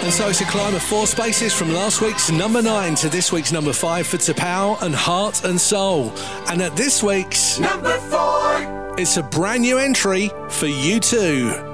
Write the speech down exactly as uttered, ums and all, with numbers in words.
And so it's a climb of four spaces from last week's number nine to this week's number five for T'Pau and Heart and Soul. And at this week's number four, it's a brand new entry for U two.